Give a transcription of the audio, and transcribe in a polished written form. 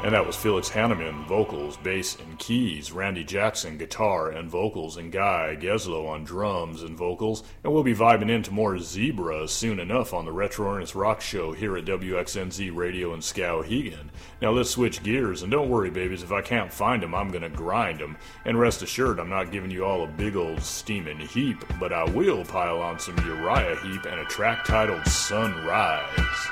And that was Felix Hanneman, vocals, bass, and keys, Randy Jackson, guitar and vocals, and Guy Geslow on drums and vocals. And we'll be vibing into more Zebra soon enough on the Retro Ernest Rock Show here at WXNZ Radio in Skowhegan. Now let's switch gears, and don't worry, babies, if I can't find them, I'm gonna grind them. And rest assured, I'm not giving you all a big old steaming heap, but I will pile on some Uriah Heep and a track titled Sunrise.